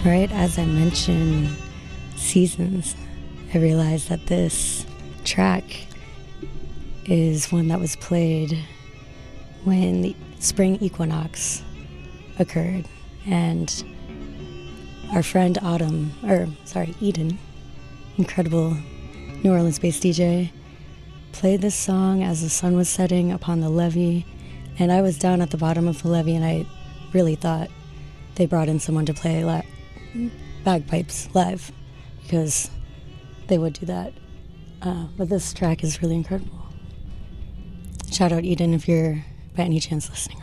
Right as I mentioned seasons, I realized that this track is one that was played when the spring equinox occurred, and our friend Eden, incredible New Orleans-based DJ, played this song as the sun was setting upon the levee, and I was down at the bottom of the levee, and I really thought they brought in someone to play bagpipes live, because they would do that. But this track is really incredible. Shout out Eden if you're by any chance listening.